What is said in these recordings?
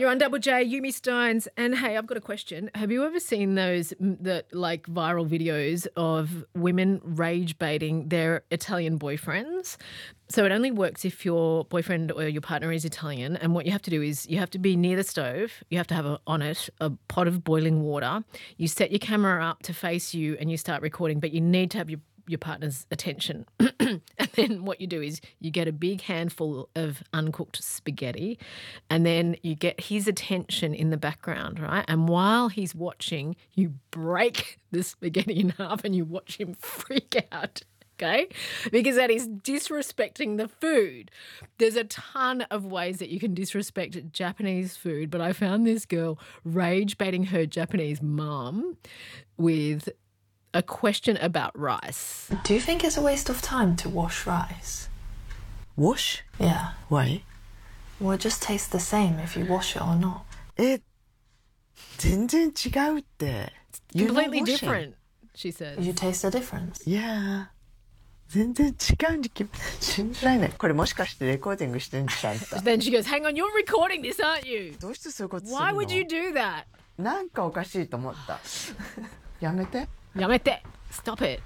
You're on Double J, Yumi Steins, and hey, I've got a question. Have you ever seen those viral videos of women rage baiting their Italian boyfriends? So it only works if your boyfriend or your partner is Italian, and what you have to do is you have to be near the stove. You have to have on it a pot of boiling water. You set your camera up to face you, and you start recording, but you need to have your partner's attention. And then what you do is you get a big handful of uncooked spaghetti and then you get his attention in the background, right? And while he's watching, you break the spaghetti in half and you watch him freak out. Okay? Because that is disrespecting the food. There's a ton of ways that you can disrespect Japanese food, but I found this girl rage baiting her Japanese mum with a question about rice. Do you think it's a waste of time to wash rice? Wash? Yeah. Why? Well, it just tastes the same if you wash it or not. 全然違うって。 Completely different, she says. You taste the difference? Yeah. 全然違うんで信じられない。これもしかしてレコーディングしてんじゃんた。 Then she goes, hang on, you're recording this, aren't you? どうしてそういうことするの Why would you do that? なんかおかしいと思った。やめて。 やめて。Stop it.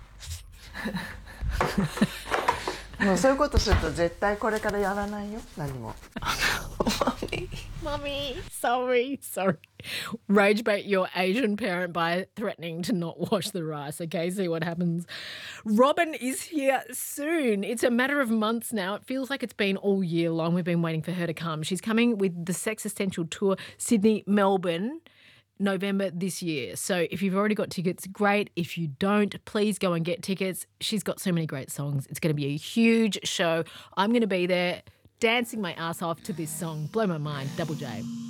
もうそういうことすると絶対これからやらないよ。何も。 Mummy, sorry. Rage bait your Asian parent by threatening to not wash the rice. Okay, see what happens. Robin is here soon. It's a matter of months now. It feels like it's been all year long. We've been waiting for her to come. She's coming with the Sex Essential Tour, Sydney, Melbourne, November this year. So if you've already got tickets, great. If you don't, please go and get tickets. She's got so many great songs. It's going to be a huge show. I'm going to be there dancing my ass off to this song. Blow my mind. Double J.